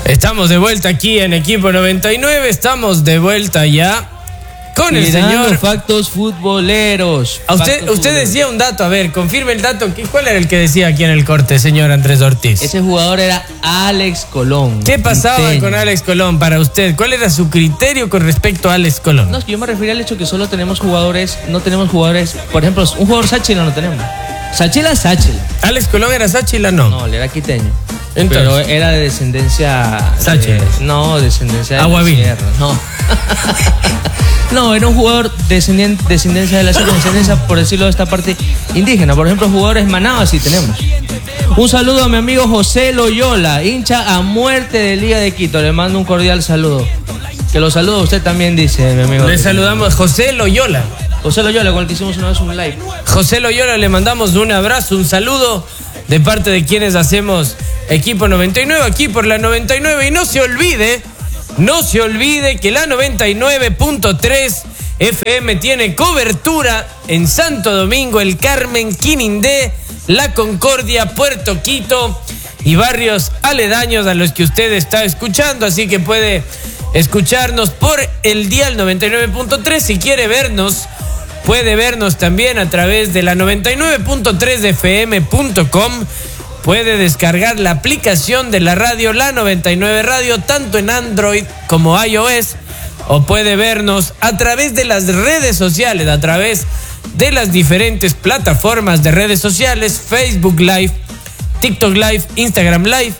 Estamos de vuelta aquí en Equipo 99, estamos de vuelta ya con el señor... Factos futboleros. Usted decía un dato, a ver, confirme el dato. ¿Cuál era el que decía aquí en el corte, señor Andrés Ortiz? Ese jugador era Alex Colón. ¿Qué pasaba con Alex Colón para usted? ¿Cuál era su criterio con respecto a Alex Colón? No, es que yo me refería al hecho que solo tenemos jugadores, no tenemos jugadores, por ejemplo, un jugador Sáchila no tenemos. Sáchila. ¿Alex Colón era Sáchila? No, él era quiteño. Entonces, pero era de descendencia... Sáchila. Descendencia de Aguavín. la sierra. No, era un jugador descendencia de la sierra, descendencia, por decirlo de esta parte, indígena. Por ejemplo, jugadores Manaba sí tenemos. Un saludo a mi amigo José Loyola, hincha a muerte de Liga de Quito. Le mando un cordial saludo. Que lo saludo a usted también, dice mi amigo. Le saludamos José Loyola. José Loyola, con el que hicimos una vez un live. José Loyola, le mandamos un abrazo, un saludo de parte de quienes hacemos Equipo 99 aquí por la 99. Y no se olvide que la 99.3 FM tiene cobertura en Santo Domingo, El Carmen, Quinindé, La Concordia, Puerto Quito y barrios aledaños a los que usted está escuchando. Así que puede escucharnos por el dial 99.3. Si quiere vernos, puede vernos también a través de la 99.3fm.com. Puede descargar la aplicación de la radio, la 99 Radio, tanto en Android como iOS. O puede vernos a través de las redes sociales, a través de las diferentes plataformas de redes sociales, Facebook Live, TikTok Live, Instagram Live.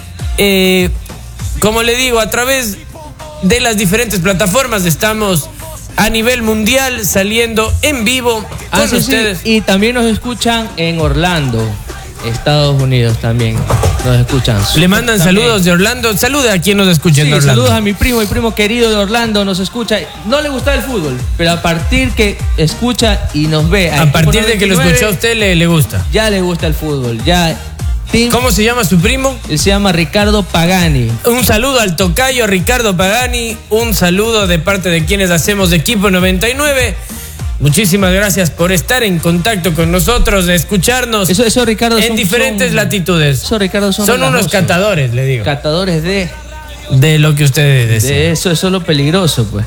Como le digo, a través de las diferentes plataformas estamos a nivel mundial saliendo en vivo con ustedes. Sí. Y también nos escuchan en Orlando, Estados Unidos también nos escuchan. Le mandan también saludos de Orlando. Salude a quien nos escuche en Orlando. Saludos a mi primo querido de Orlando, nos escucha. No le gusta el fútbol, pero a partir que escucha y nos ve, a partir de que lo escuchó a usted le gusta. Ya le gusta el fútbol, ya. ¿Cómo se llama su primo? Él se llama Ricardo Pagani. Un saludo al tocayo Ricardo Pagani. Un saludo de parte de quienes hacemos Equipo 99. Muchísimas gracias por estar en contacto con nosotros, de escucharnos. Eso Ricardo, en diferentes latitudes. Eso, Ricardo, son unos catadores, le digo. Catadores de lo que ustedes decían. De eso es lo peligroso, pues.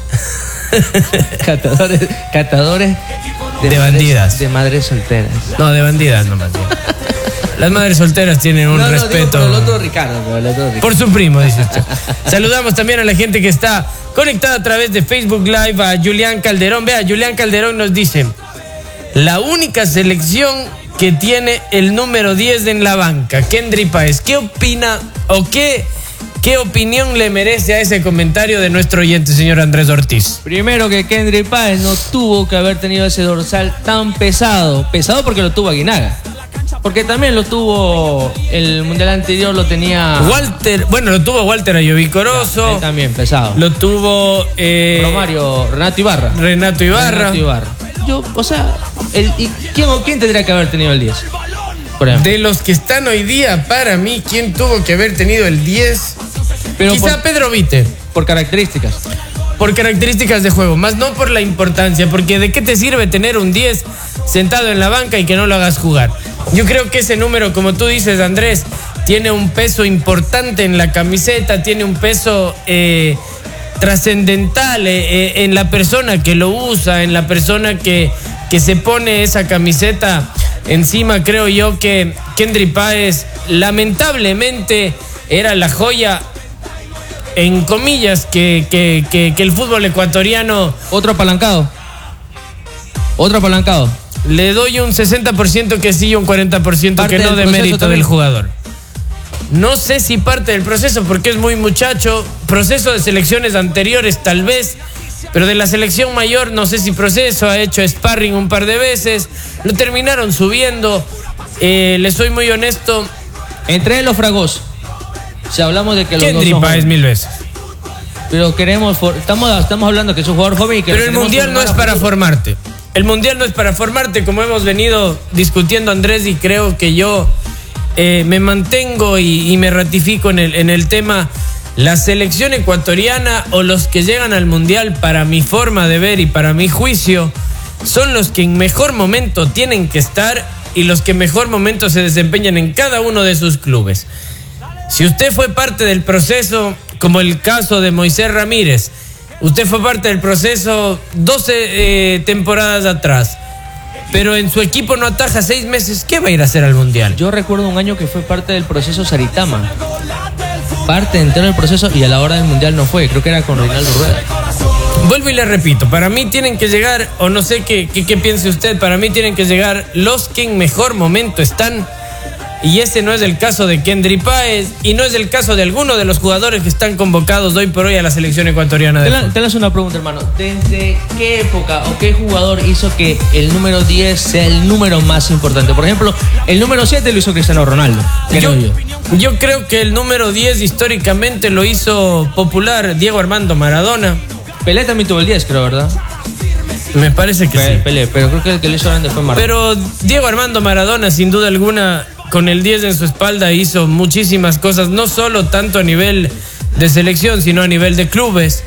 catadores de bandidas. De madres solteras. No, de bandidas nomás. Las madres solteras tienen un respeto. Digo, el otro Ricardo. Por su primo, dice usted. Saludamos también a la gente que está conectada a través de Facebook Live, a Julián Calderón. Vea, Julián Calderón nos dice: la única selección que tiene el número 10 en la banca, Kendry Páez. ¿Qué opina o qué opinión le merece a ese comentario de nuestro oyente, señor Andrés Ortiz? Primero, que Kendry Páez no tuvo que haber tenido ese dorsal tan pesado. Pesado porque lo tuvo Aguinaga. Porque también lo tuvo el mundial anterior, lo tenía Walter. Bueno, lo tuvo Walter Ayovicoroso. También pesado. Lo tuvo Renato Ibarra. ¿Quién tendría que haber tenido el 10? Por ejemplo. De los que están hoy día, para mí, ¿quién tuvo que haber tenido el 10? Quizá Pedro Vite. Por características. Por características de juego, más no por la importancia, porque ¿de qué te sirve tener un 10 sentado en la banca y que no lo hagas jugar? Yo creo que ese número, como tú dices, Andrés, tiene un peso importante en la camiseta, tiene un peso trascendental en la persona que lo usa, en la persona que se pone esa camiseta encima. Creo yo que Kendry Páez lamentablemente era la joya, en comillas, que el fútbol ecuatoriano... Otro apalancado. Le doy un 60% que sí y un 40% que no, de mérito también del jugador. No sé si parte del proceso, porque es muy muchacho. Proceso de selecciones anteriores tal vez, pero de la selección mayor no sé si proceso. Ha hecho sparring un par de veces, lo terminaron subiendo. Le soy muy honesto. Entre él o Fragoso. Si hablamos de que los Kendry dos son Páez 1000 veces. Pero estamos hablando que es un jugador joven y que... Pero el mundial no es para formarte. El mundial no es para formarte, como hemos venido discutiendo, Andrés, y creo que yo me mantengo y me ratifico en el tema. La selección ecuatoriana o los que llegan al mundial, para mi forma de ver y para mi juicio, son los que en mejor momento tienen que estar y los que en mejor momento se desempeñan en cada uno de sus clubes. Si usted fue parte del proceso, como el caso de Moisés Ramírez, usted fue parte del proceso 12 temporadas atrás, pero en su equipo no ataja 6 meses, ¿qué va a ir a hacer al Mundial? Yo recuerdo un año que fue parte del proceso Saritama. Parte entero del proceso y a la hora del Mundial no fue. Creo que era con Reinaldo Rueda. Vuelvo y le repito, para mí tienen que llegar, o no sé qué piense usted, para mí tienen que llegar los que en mejor momento están. Y ese no es el caso de Kendry Páez y no es el caso de alguno de los jugadores que están convocados hoy por hoy a la selección ecuatoriana de fútbol. Te lanzo una pregunta, hermano. ¿Desde qué época o qué jugador hizo que el número 10 sea el número más importante? Por ejemplo, el número 7 lo hizo Cristiano Ronaldo. Yo creo que el número 10 históricamente lo hizo popular Diego Armando Maradona. Pelé también tuvo el 10, creo, ¿verdad? Me parece que sí. Pelé, pero creo que el que lo hizo grande fue Maradona. Pero Diego Armando Maradona, sin duda alguna, con el 10 en su espalda, hizo muchísimas cosas, no solo tanto a nivel de selección, sino a nivel de clubes.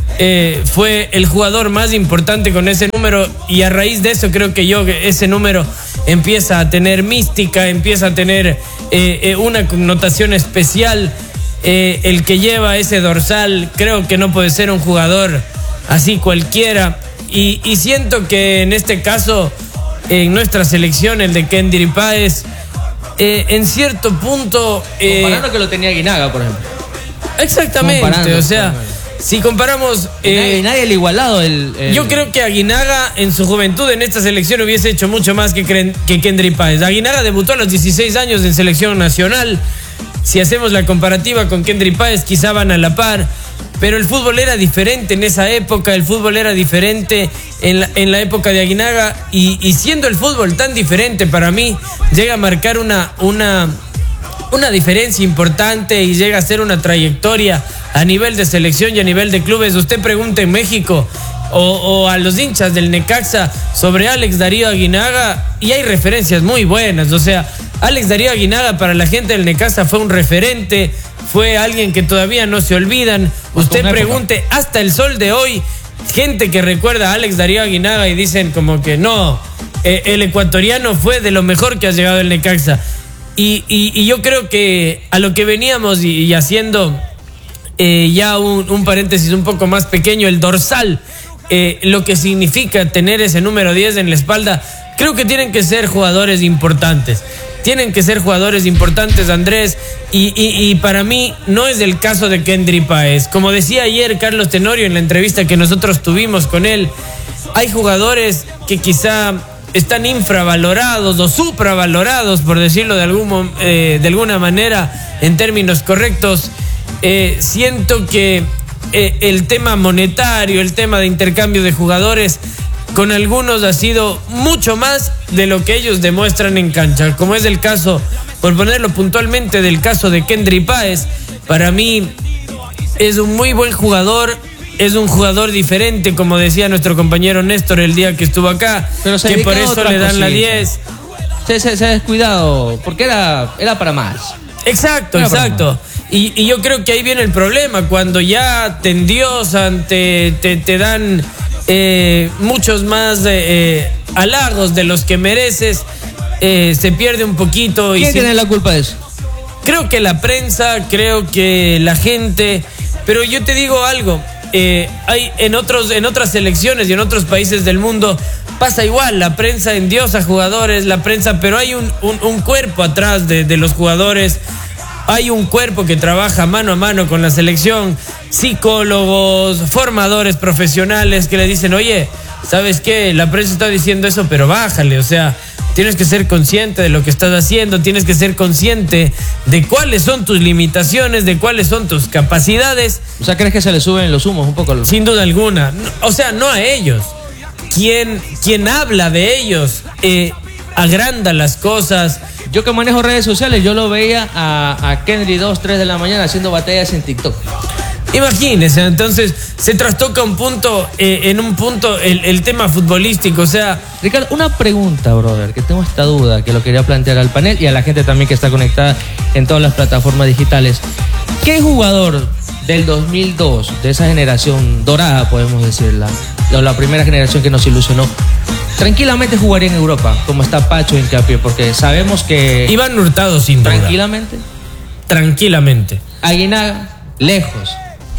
Fue el jugador más importante con ese número y a raíz de eso creo que ese número empieza a tener mística, empieza a tener una connotación especial. El que lleva ese dorsal creo que no puede ser un jugador así cualquiera y siento que en este caso en nuestra selección el de Kendry Páez en cierto punto comparando que lo tenía Aguinaga, por ejemplo. Exactamente, o sea, si comparamos nadie le ha igualado yo creo que Aguinaga en su juventud en esta selección hubiese hecho mucho más que Kendry Páez. Aguinaga debutó a los 16 años en selección nacional. Si hacemos la comparativa con Kendry Páez, quizá van a la par, pero el fútbol era diferente en esa época, el fútbol era diferente en la época de Aguinaga, y siendo el fútbol tan diferente, para mí llega a marcar una diferencia importante y llega a ser una trayectoria a nivel de selección y a nivel de clubes. Usted pregunta en México o a los hinchas del Necaxa sobre Alex Darío Aguinaga y hay referencias muy buenas. O sea, Alex Darío Aguinaga para la gente del Necaxa fue un referente, fue alguien que todavía no se olvidan. Usted pregunte hasta el sol de hoy, gente que recuerda a Alex Darío Aguinaga y dicen como que no, el ecuatoriano fue de lo mejor que ha llegado el Necaxa. Y yo creo que a lo que veníamos y haciendo ya un paréntesis un poco más pequeño, el dorsal, lo que significa tener ese número 10 en la espalda, creo que tienen que ser jugadores importantes. Tienen que ser jugadores importantes, Andrés, y para mí no es el caso de Kendry Páez. Como decía ayer Carlos Tenorio en la entrevista que nosotros tuvimos con él, hay jugadores que quizá están infravalorados o supravalorados, por decirlo de alguna manera, en términos correctos. Siento que el tema monetario, el tema de intercambio de jugadores, con algunos ha sido mucho más de lo que ellos demuestran en cancha, como es el caso, por ponerlo puntualmente, del caso de Kendry Páez. Para mí es un muy buen jugador, es un jugador diferente, como decía nuestro compañero Néstor el día que estuvo acá, que por eso le dan la 10. Se ha descuidado, porque era para más. Exacto. Y yo creo que ahí viene el problema, cuando ya te endiosan, te dan muchos más halagos de los que mereces, se pierde un poquito. ¿Quién tiene la culpa de eso? Creo que la prensa, creo que la gente, pero yo te digo algo, hay en otras selecciones y en otros países del mundo pasa igual, la prensa endiosa jugadores, pero hay un cuerpo atrás de los jugadores. Hay un cuerpo que trabaja mano a mano con la selección, psicólogos, formadores profesionales que le dicen, oye, ¿sabes qué? La prensa está diciendo eso, pero bájale, o sea, tienes que ser consciente de lo que estás haciendo, tienes que ser consciente de cuáles son tus limitaciones, de cuáles son tus capacidades. O sea, ¿crees que se le suben los humos un poco? Sin duda alguna, o sea, no a ellos. Quien habla de ellos agranda las cosas. Yo que manejo redes sociales, yo lo veía a Kendry 2, 3 de la mañana haciendo batallas en TikTok. Imagínese, entonces se trastoca en un punto el tema futbolístico, o sea... Ricardo, una pregunta, brother, que tengo esta duda, que lo quería plantear al panel y a la gente también que está conectada en todas las plataformas digitales. ¿Qué jugador del 2002, de esa generación dorada, podemos decirla, la primera generación que nos ilusionó, tranquilamente jugaría en Europa, como está Pacho Hincapié? Porque sabemos que... Iván Hurtado, sin duda. Tranquilamente. tranquilamente. Aguinaga, lejos.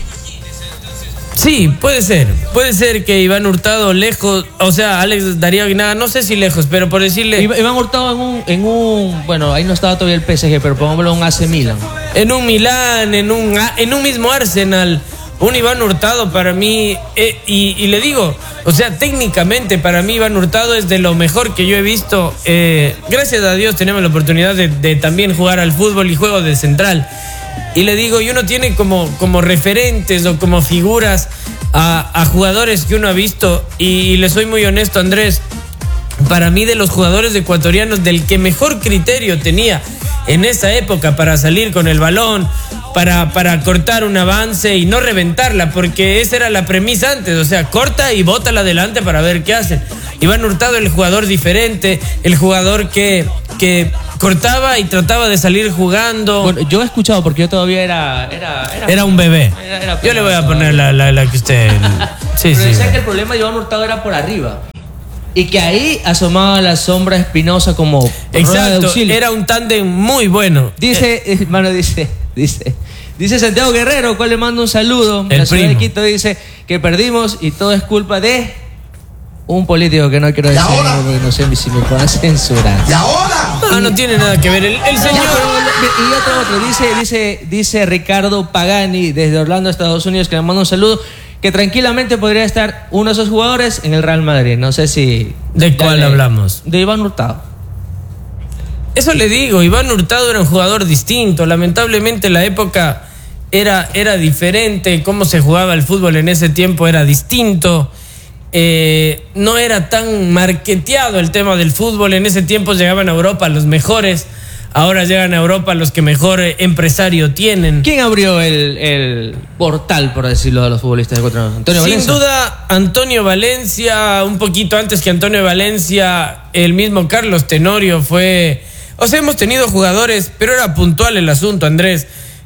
Sí, puede ser que Iván Hurtado lejos, o sea, Alex Darío Aguinaga, no sé si lejos, pero por decirle... Iván Hurtado en un bueno, ahí no estaba todavía el PSG, pero pongámoslo un AC Milan. En un Milán, en un mismo Arsenal, un Iván Hurtado para mí, y le digo, o sea, técnicamente para mí Iván Hurtado es de lo mejor que yo he visto. Gracias a Dios tenemos la oportunidad de también jugar al fútbol y juego de central. Y le digo, y uno tiene como referentes o como figuras a jugadores que uno ha visto. Y le soy muy honesto, Andrés, para mí de los jugadores ecuatorianos, del que mejor criterio tenía en esa época para salir con el balón, para cortar un avance y no reventarla, porque esa era la premisa antes, o sea, corta y bótala adelante para ver qué hacen. Iván Hurtado, el jugador diferente, el jugador que cortaba y trataba de salir jugando. Bueno, yo he escuchado, porque yo todavía era un bebé. Yo le voy a poner la que usted... Sí, pero sí. decía que el problema de Iván Hurtado era por arriba. Y que ahí asomaba la sombra espinosa como rueda de Exacto, auxilio. era un tándem muy bueno. Dice, hermano, dice Santiago Guerrero, cual le mando un saludo. El La ciudad de primo. Quito dice que perdimos y todo es culpa de un político que no quiero decir, porque no sé si me puedan censurar. ¿Y ahora? No tiene nada que ver. El señor... Y otro, dice Ricardo Pagani desde Orlando, Estados Unidos, que le mando un saludo, que tranquilamente podría estar uno de esos jugadores en el Real Madrid. No sé si... ¿De cuál hablamos? De Iván Hurtado. Eso le digo, Iván Hurtado era un jugador distinto. Lamentablemente la época era diferente. Cómo se jugaba el fútbol en ese tiempo era distinto. No era tan marketeado el tema del fútbol. En ese tiempo llegaban a Europa los mejores. Ahora llegan a Europa los que mejor empresario tienen. ¿Quién abrió el portal, por decirlo, de los futbolistas ecuatorianos? ¿Antonio Valencia? Sin duda, Antonio Valencia. Un poquito antes que Antonio Valencia, el mismo Carlos Tenorio fue... O sea, hemos tenido jugadores, pero era puntual el asunto, Andrés.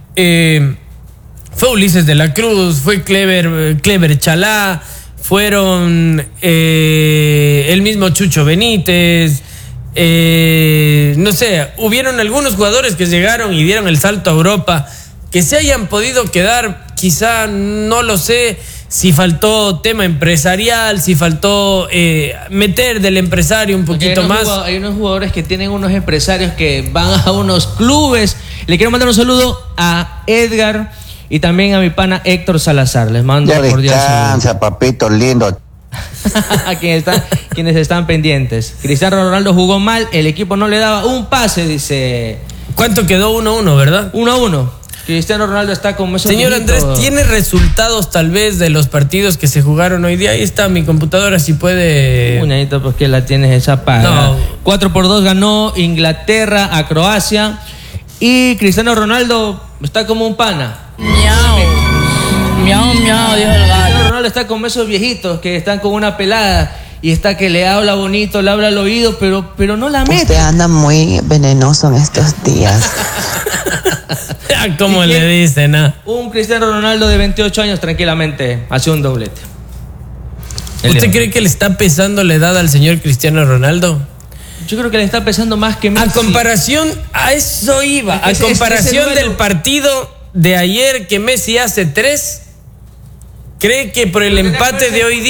Fue Ulises de la Cruz, fue Clever Chalá, fueron el mismo Chucho Benítez. No sé, hubieron algunos jugadores que llegaron y dieron el salto a Europa, que se hayan podido quedar, quizá no lo sé, si faltó tema empresarial, si faltó meter del empresario un poquito más. Hay unos jugadores que tienen unos empresarios que van a unos clubes. Le quiero mandar un saludo a Edgar y también a mi pana Héctor Salazar. Les mando Ya un cordial descansa, saludo. papito lindo. A quienes están pendientes. Cristiano Ronaldo jugó mal, el equipo no le daba un pase, dice. ¿Cuánto quedó? 1-1, ¿verdad? 1-1. Cristiano Ronaldo está como esos Señor viejitos. Andrés, ¿tiene resultados tal vez de los partidos que se jugaron hoy día? Ahí está mi computadora, si puede... Unadito, pues que la tienes esa paga. No. 4-2 ganó Inglaterra a Croacia. Y Cristiano Ronaldo está como un pana. Miau, miau, miau, dijo el Cristiano gallo. Ronaldo está como esos viejitos que están con una pelada y está que le habla bonito, le habla al oído, pero no la mete. Usted anda muy venenoso en estos días. ¿Cómo ¿Y quién? le dicen? Un Cristiano Ronaldo de 28 años tranquilamente hace un doblete. ¿Usted cree que le está pesando la edad al señor Cristiano Ronaldo? Yo creo que le está pesando más que Messi. A comparación, a eso iba, a Es que comparación ese duelo- del partido de ayer que Messi hace 3, ¿cree que por el empate de hoy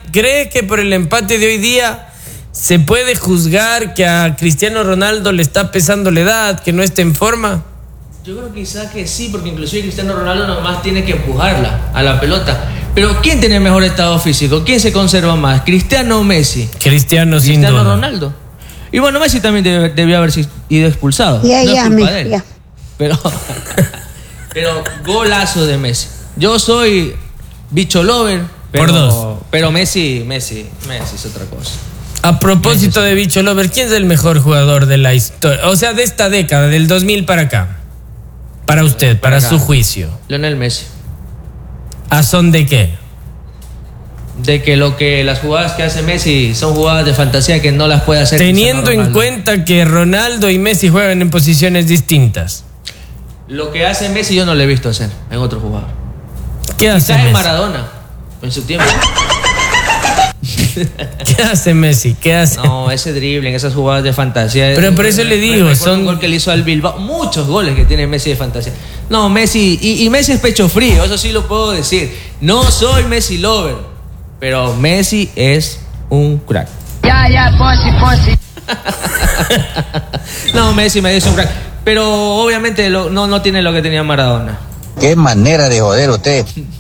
día se puede juzgar que a Cristiano Ronaldo le está pesando la edad, que no está en forma? Yo creo quizás que sí, porque inclusive Cristiano Ronaldo nomás tiene que empujarla a la pelota. Pero ¿quién tiene mejor estado físico? ¿Quién se conserva más? ¿Cristiano o Messi? Cristiano, sin Cristiano duda. Ronaldo. Y bueno, Messi también debió haber ido expulsado. Ya, no es ya, culpa de él. ya. Pero golazo de Messi. Yo soy bicho lover, Por dos. pero Messi es otra cosa. A propósito de Bicho Lover, ¿quién es el mejor jugador de la historia? O sea, de esta década, del 2000 para acá. Para usted, para acá. su juicio. Lionel Messi. ¿A son de qué? De que las jugadas que hace Messi son jugadas de fantasía que no las puede hacer Teniendo Cristiano en Ronaldo. cuenta que Ronaldo y Messi juegan en posiciones distintas. Lo que hace Messi yo no lo he visto hacer en otro jugador. ¿Qué hace Quizás en Messi? Maradona, en su tiempo. ¿Qué hace Messi? ¿Qué hace? No, ese dribbling, esas jugadas de fantasía. Pero por eso le digo, recuerdo son un gol que le hizo al Bilbao. Muchos goles que tiene Messi de fantasía. No, Messi, y Messi es pecho frío, eso sí lo puedo decir. No soy Messi lover, pero Messi es un crack. Ya, posi. No, Messi me dice un crack. Pero obviamente no tiene lo que tenía Maradona. Qué manera de joder usted.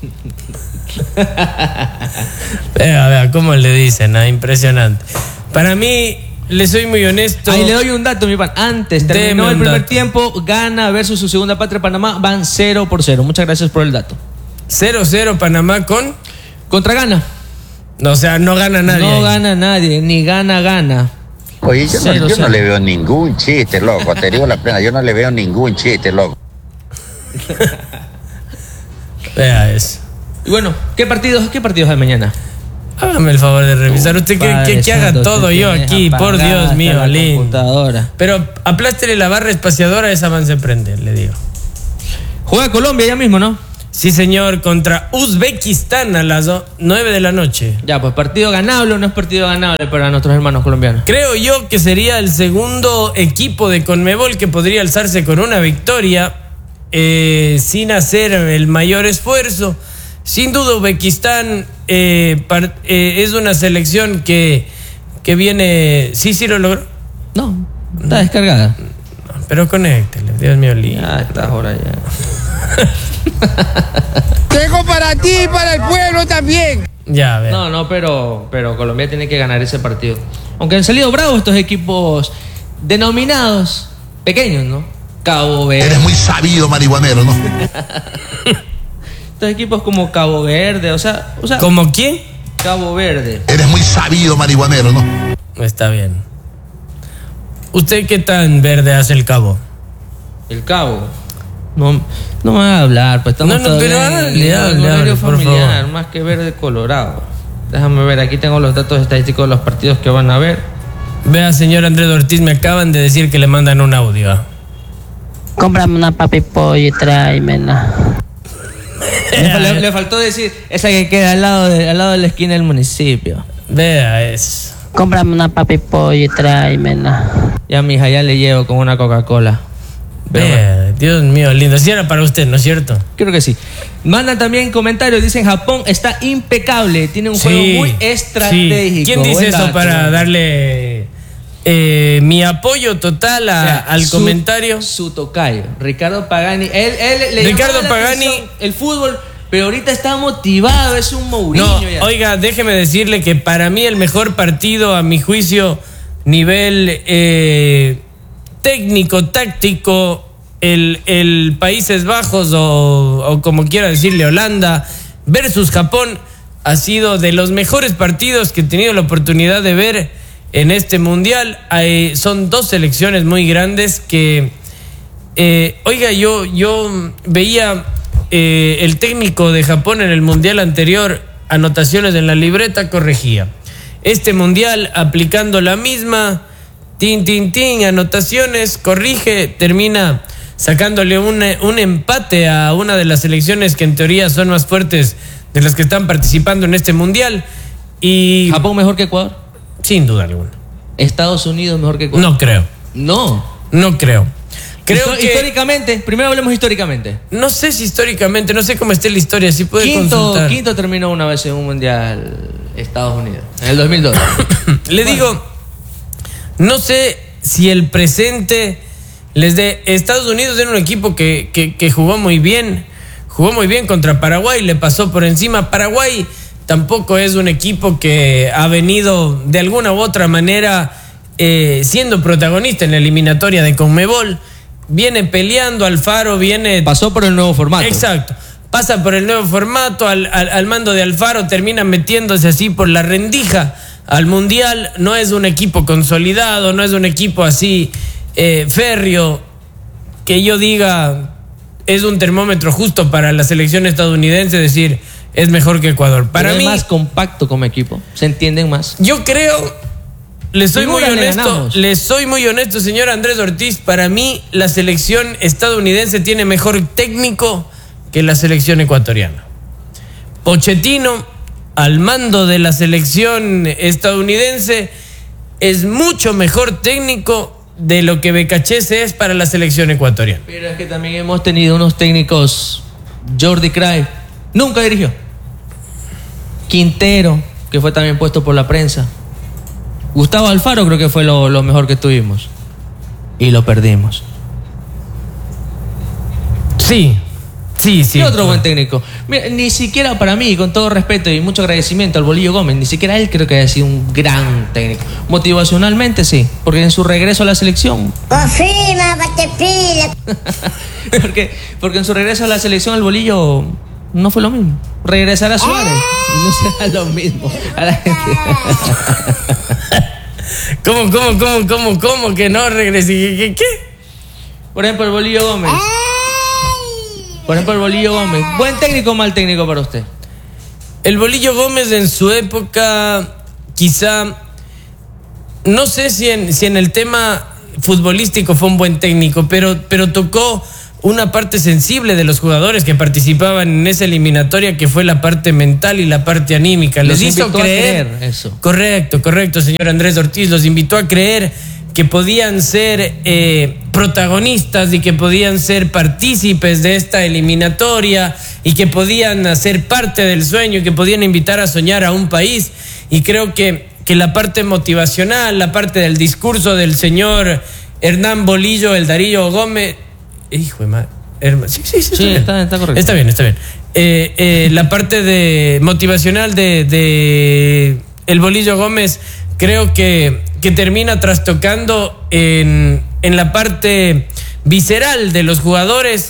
Vea, cómo le dicen, impresionante. Para mí, le soy muy honesto. Ahí le doy un dato, mi pan. Antes terminó el primer tiempo, Ghana versus su segunda patria, Panamá, van 0-0. Muchas gracias por el dato. 0-0 Panamá contra Ghana. No, o sea, no gana nadie. No gana nadie, ni gana. Oye, yo no le veo ningún chiste, loco. Te digo la plena, yo no le veo ningún chiste, loco. Vea eso. Y bueno, ¿qué partidos hay mañana? Hágame el favor de revisar. Usted que haga todo yo aquí, por Dios mío, lindo. Pero aplástele la barra espaciadora, esa man se prende, le digo. Juega Colombia ya mismo, ¿no? Sí, señor, contra Uzbekistán a las 9 de la noche. Ya, pues partido ganable o no es partido ganable para nuestros hermanos colombianos. Creo yo que sería el segundo equipo de Conmebol que podría alzarse con una victoria sin hacer el mayor esfuerzo. Sin duda, Uzbekistán es una selección que viene... ¿Sí lo logró? No, está descargada. Pero conéctele, Dios mío, lindo. Ya estás ahora ya. Tengo para ti y para el pueblo también. Ya, a ver. No, pero Colombia tiene que ganar ese partido. Aunque han salido bravos estos equipos denominados pequeños, ¿no? Cabo Verde. Eres muy sabido, marihuanero, ¿no? Estos equipos como Cabo Verde, o sea... ¿Como quién? Cabo Verde. Eres muy sabido, marihuanero, ¿no? Está bien. ¿Usted qué tan verde hace el Cabo? El Cabo. No me va a hablar, pues estamos pero hable, por familiar, favor. más que verde colorado. Déjame ver, aquí tengo los datos estadísticos de los partidos que van a ver. Vea, señor Andrés Ortiz, me acaban de decir que le mandan un audio. Cómprame una papi pollo y tráemela. Le faltó decir, esa que queda al lado de la esquina del municipio. Vea eso. Cómprame una papi pollo y tráemela. Ya, mija, ya le llevo con una Coca-Cola. Vea, Dios mío, lindo. Sí era para usted, ¿no es cierto? Creo que sí. Mandan también comentarios, dicen Japón está impecable, tiene un juego muy estratégico. Sí. ¿Quién dice eso para darle mi apoyo total al comentario? Su tocayo, Ricardo Pagani. Él le Ricardo llama la Pagani, atención el fútbol, pero ahorita está motivado, es un Mourinho. No, ya. oiga, déjeme decirle que para mí el mejor partido, a mi juicio, nivel técnico, táctico, el Países Bajos o como quiera decirle Holanda versus Japón, ha sido de los mejores partidos que he tenido la oportunidad de ver en este mundial. Son dos selecciones muy grandes que, oiga, yo veía el técnico de Japón en el mundial anterior, anotaciones en la libreta, corregía. Este mundial aplicando la misma, anotaciones, corrige, termina sacándole un empate a una de las selecciones que en teoría son más fuertes de las que están participando en este mundial. Y ¿Japón mejor que Ecuador? Sin duda alguna. ¿Estados Unidos mejor que Ecuador? No creo. No creo. Creo que históricamente, primero hablemos históricamente. No sé si históricamente, no sé cómo esté la historia, si puede consultar. Quinto terminó una vez en un mundial Estados Unidos, en el 2002. Le digo, no sé si el presente les dé. Estados Unidos era un equipo que jugó muy bien contra Paraguay, le pasó por encima. Paraguay tampoco es un equipo que ha venido de alguna u otra manera siendo protagonista en la eliminatoria de Conmebol. Viene peleando, Alfaro pasó por el nuevo formato. Exacto, pasa por el nuevo formato, al mando de Alfaro termina metiéndose así por la rendija al Mundial. No es un equipo consolidado, no es un equipo así férreo, que yo diga es un termómetro justo para la selección estadounidense decir es mejor que Ecuador. Para mí es más compacto como equipo, se entienden más. Yo creo, le soy muy honesto, señor Andrés Ortiz, para mí la selección estadounidense tiene mejor técnico que la selección ecuatoriana. Pochettino al mando de la selección estadounidense, es mucho mejor técnico de lo que Becachese es para la selección ecuatoriana. Pero es que también hemos tenido unos técnicos. Jordi Cruyff nunca dirigió. Quintero, que fue también puesto por la prensa. Gustavo Alfaro creo que fue lo mejor que tuvimos. Y lo perdimos. Sí. Y otro buen técnico. Mira, ni siquiera para mí, con todo respeto y mucho agradecimiento al Bolillo Gómez, ni siquiera él creo que haya sido un gran técnico. Motivacionalmente sí, porque en su regreso a la selección. Confirma, batepila. porque en su regreso a la selección el Bolillo no fue lo mismo. Regresar a Suárez no será lo mismo a la gente. ¿Cómo que no regrese? ¿Qué? Por ejemplo, el Bolillo Gómez. ¿Buen técnico o mal técnico para usted? El Bolillo Gómez en su época, quizá, no sé si en el tema futbolístico fue un buen técnico, pero tocó una parte sensible de los jugadores que participaban en esa eliminatoria, que fue la parte mental y la parte anímica. Les hizo creer eso. Correcto, señor Andrés Ortiz, los invitó a creer que podían ser protagonistas y que podían ser partícipes de esta eliminatoria y que podían hacer parte del sueño y que podían invitar a soñar a un país. Y creo que la parte motivacional, la parte del discurso del señor Hernán Bolillo, el Darío Gómez, hijo de madre, sí, está correcto. Está bien. La parte de motivacional de el Bolillo Gómez, creo que termina trastocando en la parte visceral de los jugadores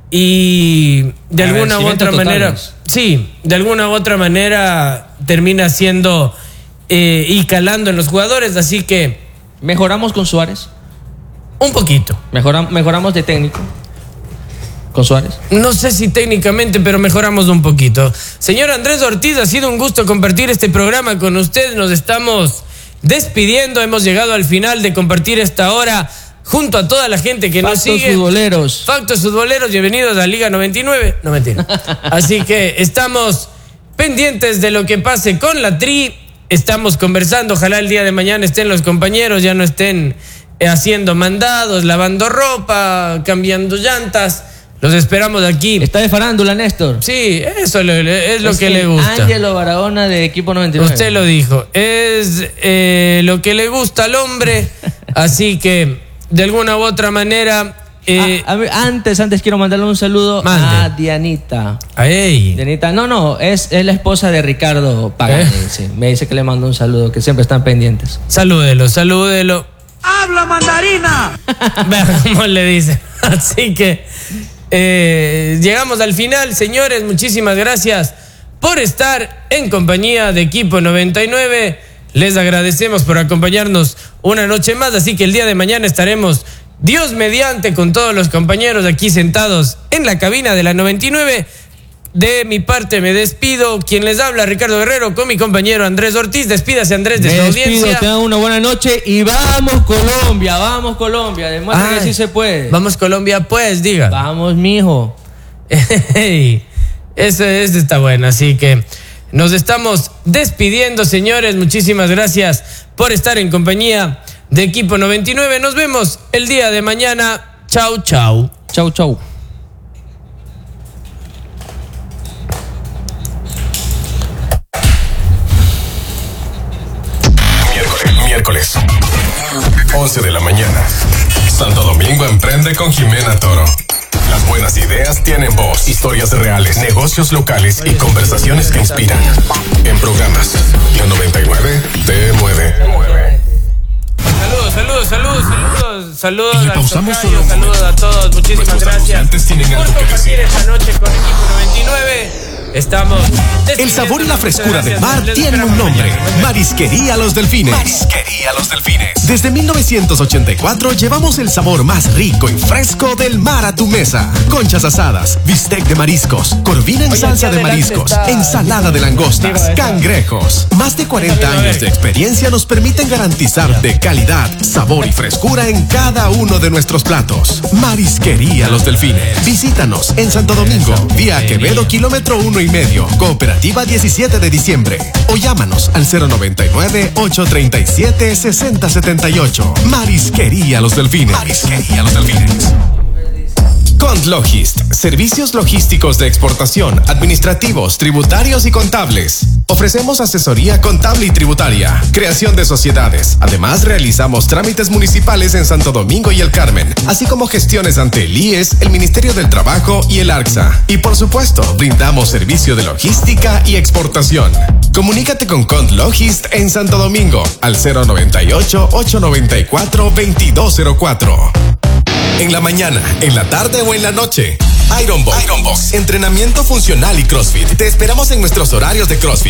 y de alguna u otra manera, de alguna u otra manera termina siendo y calando en los jugadores. Así que ¿mejoramos con Suárez? Un poquito. ¿Mejoramos de técnico con Suárez? No sé si técnicamente, pero mejoramos un poquito. Señor Andrés Ortiz, ha sido un gusto compartir este programa con usted. Nos estamos despidiendo, hemos llegado al final de compartir esta hora junto a toda la gente que nos sigue. Factos futboleros, bienvenidos a Liga 99. No, mentira. Así que estamos pendientes de lo que pase con la Tri. Estamos conversando, ojalá el día de mañana estén los compañeros, ya no estén haciendo mandados, lavando ropa, cambiando llantas. Los esperamos aquí. Está de farándula, Néstor. Sí, eso es lo que le gusta. Ángelo Barahona de Equipo 99. Usted lo dijo. Es lo que le gusta al hombre. Así que, de alguna u otra manera... Antes quiero mandarle un saludo a Dianita. A ella. Dianita, es la esposa de Ricardo Pagani. Sí, me dice que le mando un saludo, que siempre están pendientes. Salúdelo. ¡Habla mandarina! Vean cómo le dice. Así que... llegamos al final, señores. Muchísimas gracias por estar en compañía de Equipo 99. Les agradecemos por acompañarnos una noche más. Así que el día de mañana estaremos, Dios mediante, con todos los compañeros aquí sentados en la cabina de la 99. De mi parte me despido. Quien les habla, Ricardo Guerrero, con mi compañero Andrés Ortiz. Despídase, Andrés, de su audiencia. Tengan una buena noche y vamos Colombia. Demuestra que sí se puede. Vamos Colombia, pues, diga. Vamos, mijo. Eso está bueno. Así que nos estamos despidiendo, señores. Muchísimas gracias por estar en compañía de Equipo 99. Nos vemos el día de mañana. Chau. Chau. Miércoles, 11 de la mañana. Santo Domingo emprende con Jimena Toro. Las buenas ideas tienen voz, historias reales, negocios locales y conversaciones que inspiran. En programas, la 99 te mueve. Saludos y pausamos solo saludos a todos, muchísimas gracias por compartir esta noche con Equipo 99. Estamos. El sabor y la frescura del mar tienen un nombre: Marisquería Los Delfines. Desde 1984 llevamos el sabor más rico y fresco del mar a tu mesa. Conchas asadas, bistec de mariscos, corvina en salsa de mariscos, ensalada de langostas, cangrejos. Más de 40 años de experiencia nos permiten garantizar de calidad, sabor y frescura en cada uno de nuestros platos. Marisquería Los Delfines. Visítanos en Santo Domingo, vía Quevedo, kilómetro 1 1 Cooperativa 17 de diciembre. O llámanos al 099-837-6078. Marisquería Los Delfines. Marisquería Los Delfines. Contlogist, servicios logísticos de exportación, administrativos, tributarios y contables. Ofrecemos asesoría contable y tributaria, creación de sociedades. Además, realizamos trámites municipales en Santo Domingo y El Carmen, así como gestiones ante el IES, el Ministerio del Trabajo y el ARCSA. Y por supuesto, brindamos servicio de logística y exportación. Comunícate con Contlogist en Santo Domingo al 098-894-2204. En la mañana, en la tarde o en la noche. Iron Box. Entrenamiento funcional y CrossFit. Te esperamos en nuestros horarios de CrossFit.